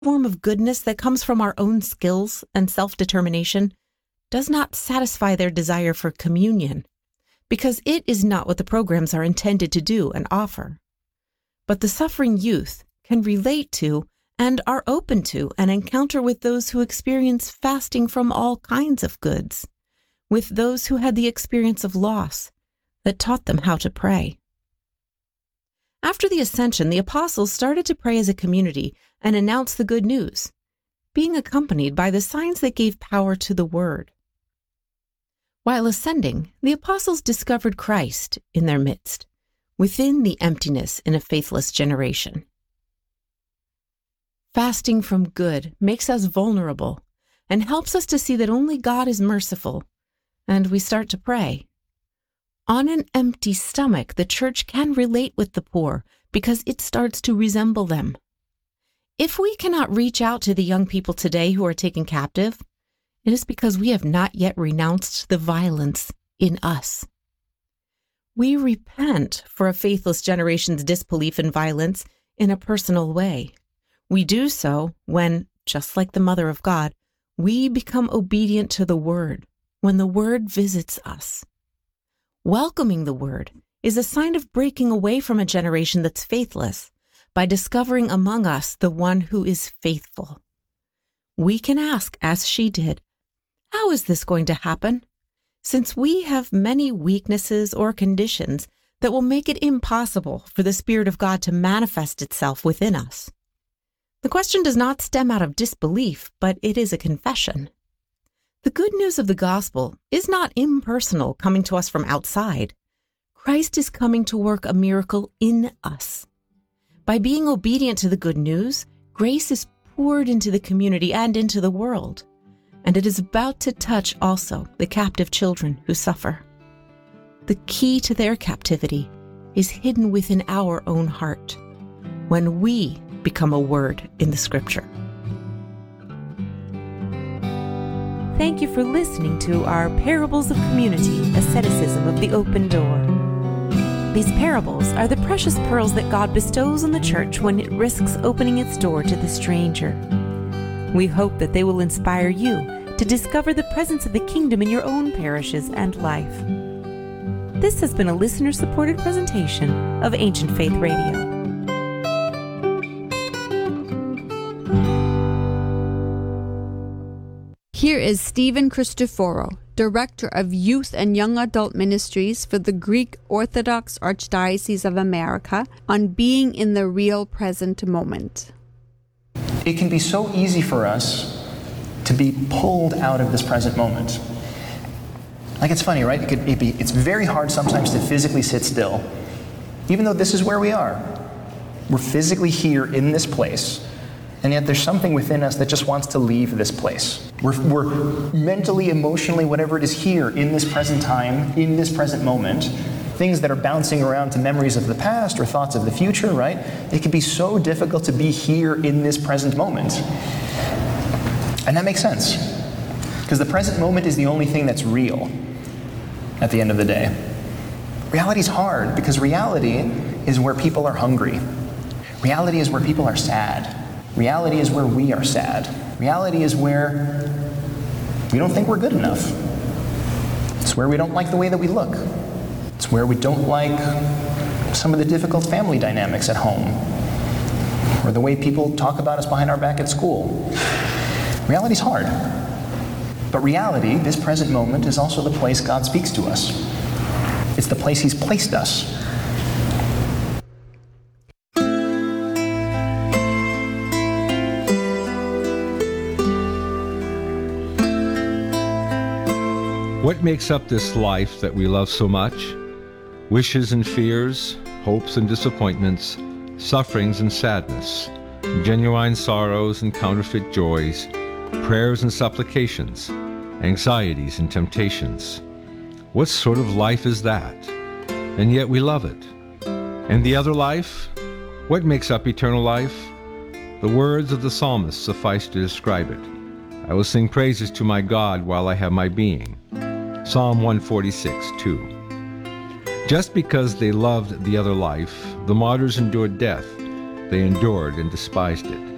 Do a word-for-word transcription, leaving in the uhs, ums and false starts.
form of goodness that comes from our own skills and self-determination does not satisfy their desire for communion, because it is not what the programs are intended to do and offer. But the suffering youth can relate to and are open to an encounter with those who experience fasting from all kinds of goods, with those who had the experience of loss that taught them how to pray. After the ascension, the apostles started to pray as a community and announce the good news, being accompanied by the signs that gave power to the word. While ascending, the apostles discovered Christ in their midst, within the emptiness in a faithless generation. Fasting from good makes us vulnerable and helps us to see that only God is merciful, and we start to pray. On an empty stomach, the church can relate with the poor because it starts to resemble them. If we cannot reach out to the young people today who are taken captive, it is because we have not yet renounced the violence in us. We repent for a faithless generation's disbelief in violence in a personal way. We do so when, just like the Mother of God, we become obedient to the Word when the Word visits us. Welcoming the Word is a sign of breaking away from a generation that's faithless by discovering among us the one who is faithful. We can ask, as she did, how is this going to happen? Since we have many weaknesses or conditions that will make it impossible for the Spirit of God to manifest itself within us. The question does not stem out of disbelief, but it is a confession. The good news of the gospel is not impersonal, coming to us from outside. Christ is coming to work a miracle in us. By being obedient to the good news, grace is poured into the community and into the world. And it is about to touch also the captive children who suffer. The key to their captivity is hidden within our own heart when we become a word in the Scripture. Thank you for listening to our Parables of Community, Asceticism of the Open Door. These parables are the precious pearls that God bestows on the church when it risks opening its door to the stranger. We hope that they will inspire you to discover the presence of the kingdom in your own parishes and life. This has been a listener-supported presentation of Ancient Faith Radio. Here is Stephen Christoforo, Director of Youth and Young Adult Ministries for the Greek Orthodox Archdiocese of America, on being in the real present moment. It can be so easy for us to be pulled out of this present moment. Like, it's funny, right? It could, it be, it's very hard sometimes to physically sit still, even though this is where we are. We're physically here in this place, and yet there's something within us that just wants to leave this place. We're, we're mentally, emotionally, whatever it is, here in this present time, in this present moment. Things that are bouncing around to memories of the past or thoughts of the future, right? It can be so difficult to be here in this present moment. And that makes sense, because the present moment is the only thing that's real at the end of the day. Reality's hard, because reality is where people are hungry. Reality is where people are sad. Reality is where we are sad. Reality is where we don't think we're good enough. It's where we don't like the way that we look. It's where we don't like some of the difficult family dynamics at home, or the way people talk about us behind our back at school. Reality's hard. But reality, this present moment, is also the place God speaks to us. It's the place He's placed us. What makes up this life that we love so much? Wishes and fears, hopes and disappointments, sufferings and sadness, genuine sorrows and counterfeit joys, prayers and supplications, anxieties and temptations. What sort of life is that? And yet we love it. And the other life? What makes up eternal life? The words of the psalmist suffice to describe it. I will sing praises to my God while I have my being. Psalm one forty-six, two. Just because they loved the other life, the martyrs endured death. They endured and despised it.